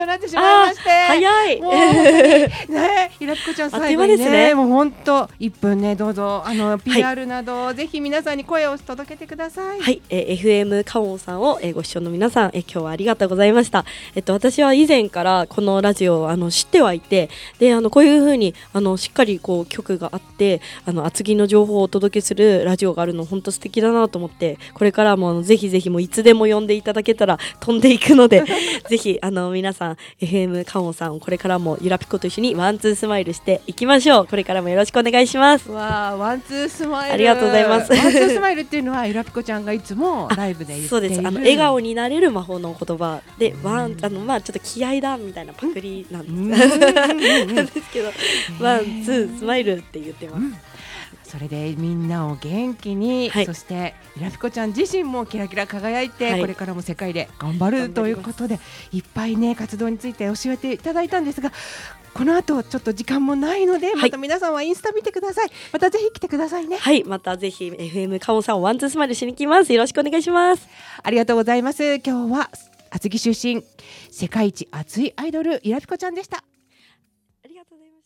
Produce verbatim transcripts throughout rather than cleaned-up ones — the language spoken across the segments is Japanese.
となってしまいまして、 早いもう本当にね、ひらぴこちゃん最後に ね, ねもう本当いっぷんね、どうぞあの ピーアール など、はい、ぜひ皆さんに声を届けてください。 はい、えー、エフエム カオンさんを、えー、ご視聴の皆さん、えー、今日はありがとうございました。えっと私は以前からこのラジオをあの知ってはいて、であのこういう風にあのしっかりこう曲があってあの厚木の情報をお届けするラジオがあるの本当素敵だなと思って、これからもあのぜひぜひもういつでも呼んでいただけたら飛んでいくのでぜひあの皆さん エフエム カオンさん、これからもゆらぴこと一緒にワンツースマイルしていきましょう。これからもよろしくお願いします。 わあ、ワンツースマイル、 ありがとうございます。 ワンツースマイルっていうのはゆらぴこちゃんがいつもライブで言っている、 そうです、あの笑顔になれる魔法の言葉で、ワンあのまあちょっと気合いだみたいなパクリなんですなんですけど、ワンツースマイルって言ってます、うん。 それでみんなを元気に、はい、そしてゆらぴこちゃん自身もキラキラ輝いて、はい、これからも世界で頑張るということで、いっぱいね活動について教えていただいたんですが、この後ちょっと時間もないので、また皆さんはインスタ見てください。またぜひ来てくださいね。 はい、またぜひ エフエム カオンさんをワンツースマイルしに来ます。よろしくお願いします。 ありがとうございます。今日は厚木出身、世界一熱いアイドルゆらぴこちゃんでした。 ありがとうございました。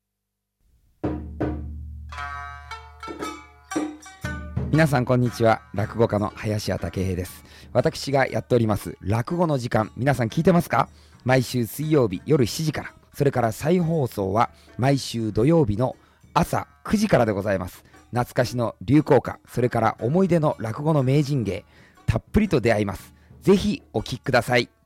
皆さんこんにちは。落語家の林家武平です。私がやっております落語の時間、皆さん聞いてますか？毎週水曜日夜しちじから、それから再放送は毎週土曜日の朝くじからでございます。懐かしの流行歌、それから思い出の落語の名人芸、たっぷりと出会います。ぜひお聞きください。